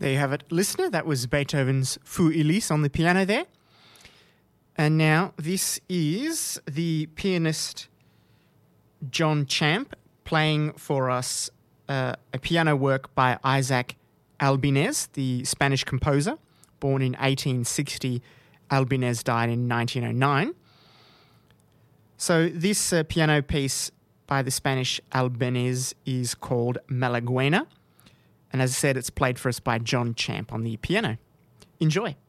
There you have it, listener. That was Beethoven's Für Elise on the piano there. And now this is the pianist John Champ playing for us a piano work by Isaac Albéniz, the Spanish composer. Born in 1860, Albéniz died in 1909. So this piano piece by the Spanish Albéniz is called Malaguena. And as I said, it's played for us by John Champ on the piano. Enjoy.